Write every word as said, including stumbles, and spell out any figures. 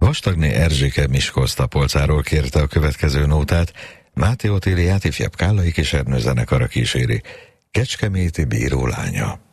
Vastagné Erzsike Miskolc-Tapolcáról kérte a következő nótát, Máté Otíliát ifjabb kállai kísérnő zenekara kíséri, Kecskeméti bíró lánya.